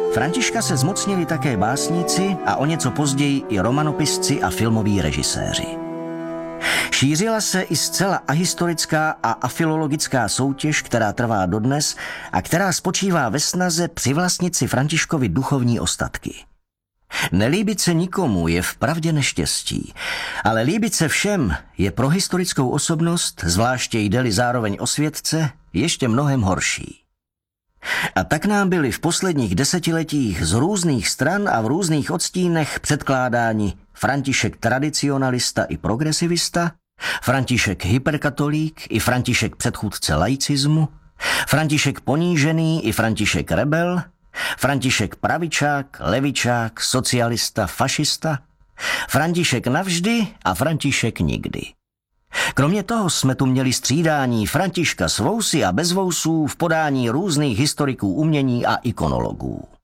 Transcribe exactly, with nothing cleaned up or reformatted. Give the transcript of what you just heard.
Františka se zmocnili také básníci a o něco později i romanopisci a filmoví režiséři. Šířila se i zcela ahistorická a afilologická soutěž, která trvá dodnes a která spočívá ve snaze přivlastnit si Františkovi duchovní ostatky. Nelíbit se nikomu je vpravdě neštěstí, ale líbit se všem je pro historickou osobnost, zvláště jde-li zároveň o světce, ještě mnohem horší. A tak nám byli v posledních desetiletích z různých stran a v různých odstínech předkládáni František tradicionalista i progresivista, František hyperkatolík i František předchůdce laicismu, František ponížený i František rebel, František pravičák, levičák, socialista, fašista, František navždy a František nikdy. Kromě toho jsme tu měli střídání Františka s vousy a bez vousů v podání různých historiků umění a ikonologů.